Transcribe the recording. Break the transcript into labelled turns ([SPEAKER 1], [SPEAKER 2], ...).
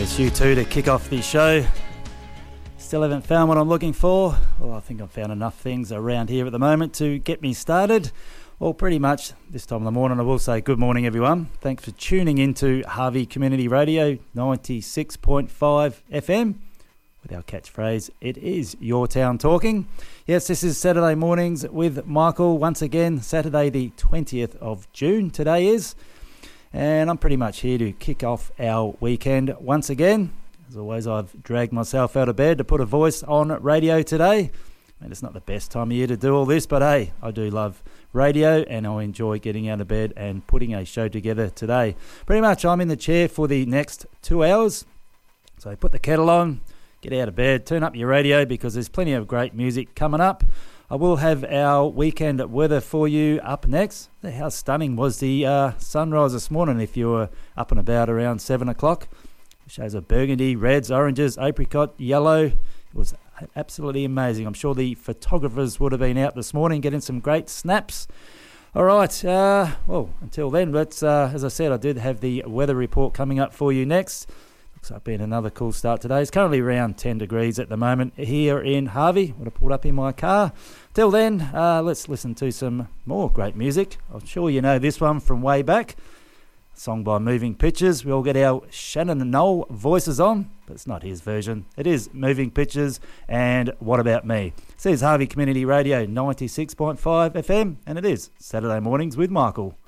[SPEAKER 1] There's U2 to kick off the show. Still haven't found what I'm looking for. Well, I think I've found enough things around here at the moment to get me started. Well, pretty much this time of the morning, I will say good morning, everyone. Thanks for tuning into Harvey Community Radio 96.5 FM. With our catchphrase, it is your town talking. Yes, this is Saturday Mornings with Michael. Once again, Saturday the 20th of June today is. And I'm pretty much here to kick off our weekend once again. As always, I've dragged myself out of bed to put a voice on radio today. And it's not the best time of year to do all this, but hey, I do love radio and I enjoy getting out of bed and putting a show together today. Pretty much I'm in the chair for the next 2 hours. So put the kettle on, get out of bed, turn up your radio because there's plenty of great music coming up. I will have our weekend weather for you up next. How stunning was the sunrise this morning if you were up and about around 7 o'clock. It shows of burgundy, reds, oranges, apricot, yellow. It was absolutely amazing. I'm sure the photographers would have been out this morning getting some great snaps. All right, well, until then, let's, as I said, I did have the weather report coming up for you next. Looks like been another cool start today. It's currently around 10 degrees at the moment here in Harvey. I'm going to pull up in my car. Till then, let's listen to some more great music. I'm sure you know this one from way back. A song by Moving Pictures. We all get our Shannon and Noel voices on, but it's not his version. It is Moving Pictures and What About Me. This is Harvey Community Radio 96.5 FM, and it is Saturday Mornings with Michael.